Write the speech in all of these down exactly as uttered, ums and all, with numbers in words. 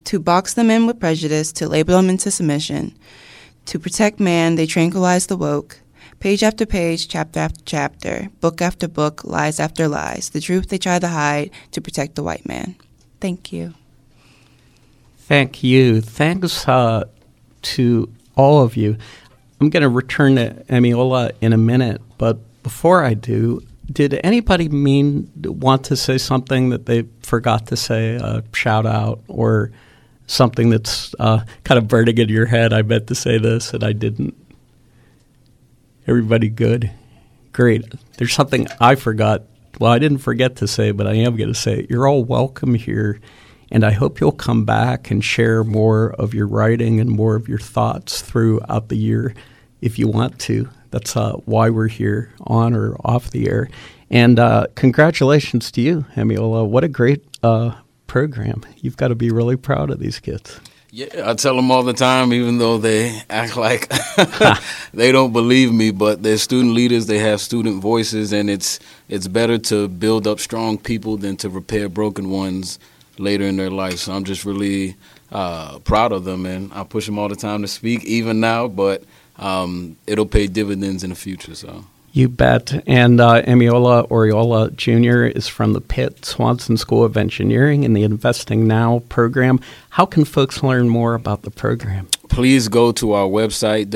To box them in with prejudice, to label them into submission. To protect man, they tranquilize the woke. Page after page, chapter after chapter, book after book, lies after lies. The truth they try to hide to protect the white man. Thank you. Thank you. Thanks uh, to all of you. I'm going to return to Emiola in a minute, but before I do, did anybody mean want to say something that they forgot to say, a shout out, or something that's uh, kind of burning in your head? I meant to say this and I didn't. Everybody good? Great. There's something I forgot. Well, I didn't forget to say, but I am going to say it. You're all welcome here, and I hope you'll come back and share more of your writing and more of your thoughts throughout the year if you want to. That's uh, why we're here, on or off the air. And uh, congratulations to you, Emiola. What a great uh, program. You've got to be really proud of these kids. Yeah, I tell them all the time, even though they act like they don't believe me, but they're student leaders, they have student voices, and it's it's better to build up strong people than to repair broken ones later in their life. So I'm just really uh, proud of them, and I push them all the time to speak, even now, but um, it'll pay dividends in the future. So. You bet. And uh, Emiola Oriola Junior is from the Pitt Swanson School of Engineering in the Investing Now program. How can folks learn more about the program? Please go to our website,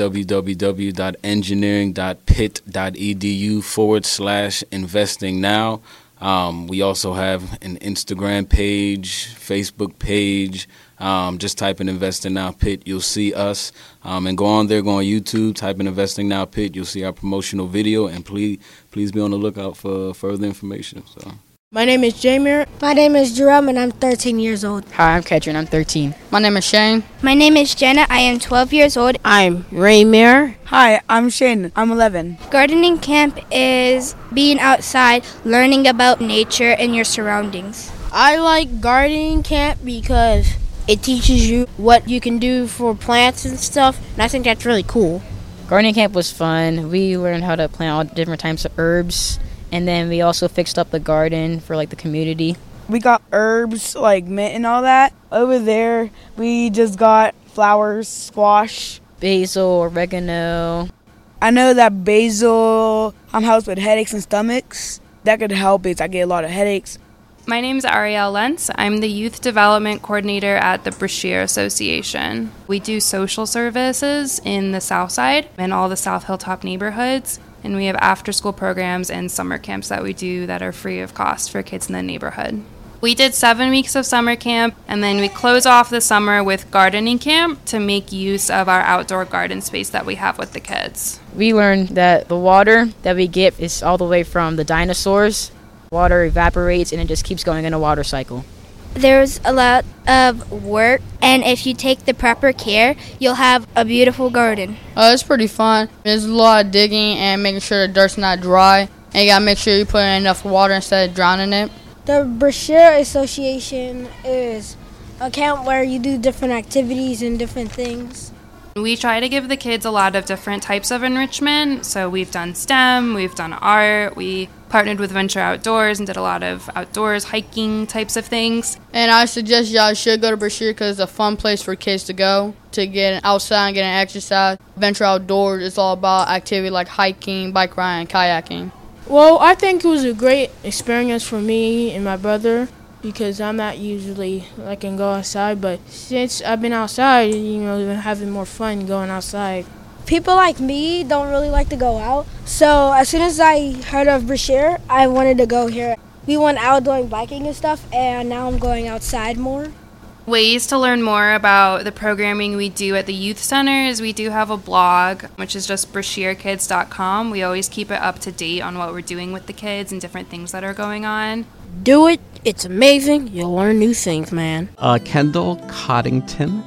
www.engineering.pitt.edu forward slash investing now. Um, we also have an Instagram page, Facebook page. Um, just type in Investing Now Pitt, you'll see us. Um, and go on there, go on YouTube, type in Investing Now Pitt, you'll see our promotional video, and please please be on the lookout for further information. So, my name is Jamer. My name is Jerome, and I'm thirteen years old. Hi, I'm Ketrin. I'm thirteen. My name is Shane. My name is Jenna. I am twelve years old. I'm Raymir. Hi, I'm Shane. I'm eleven. Gardening camp is being outside, learning about nature and your surroundings. I like gardening camp because it teaches you what you can do for plants and stuff, and I think that's really cool. Gardening camp was fun. We learned how to plant all different types of herbs, and then we also fixed up the garden for like the community. We got herbs like mint and all that. Over there, we just got flowers, squash, basil, oregano. I know that basil um, helps with headaches and stomachs. That could help because I get a lot of headaches. My name is Arielle Lentz. I'm the Youth Development Coordinator at the Brashear Association. We do social services in the South Side and all the South Hilltop neighborhoods, and we have after-school programs and summer camps that we do that are free of cost for kids in the neighborhood. We did seven weeks of summer camp, and then we close off the summer with gardening camp to make use of our outdoor garden space that we have with the kids. We learned that the water that we get is all the way from the dinosaurs. Water evaporates and it just keeps going in a water cycle. There's a lot of work, and if you take the proper care, you'll have a beautiful garden. Uh, it's pretty fun. There's a lot of digging and making sure the dirt's not dry. And you gotta make sure you put in enough water instead of drowning it. The Brashear Association is a camp where you do different activities and different things. We try to give the kids a lot of different types of enrichment. So we've done STEM, we've done art, we partnered with Venture Outdoors and did a lot of outdoors hiking types of things. And I suggest y'all should go to Brashear because it's a fun place for kids to go to get outside and get an exercise. Venture Outdoors is all about activity like hiking, bike riding, kayaking. Well, I think it was a great experience for me and my brother because I'm not usually like can go outside, but since I've been outside, you know, been having more fun going outside. People like me don't really like to go out, so as soon as I heard of Brashear, I wanted to go here. We went out doing biking and stuff, and now I'm going outside more. Ways to learn more about the programming we do at the youth center is we do have a blog, which is just brashear kids dot com. We always keep it up to date on what we're doing with the kids and different things that are going on. Do it. It's amazing. You'll learn new things, man. Uh, Kendall Coddington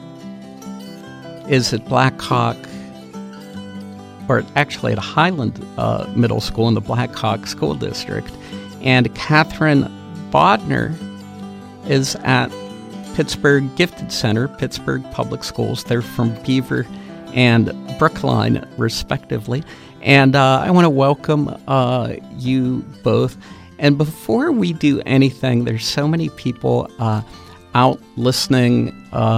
is at Blackhawk, or actually at Highland uh, Middle School in the Blackhawk School District. And Catherine Bodner is at Pittsburgh Gifted Center, Pittsburgh Public Schools. They're from Beaver and Brookline, respectively. And uh, I want to welcome uh, you both. And before we do anything, there's so many people uh, out listening uh,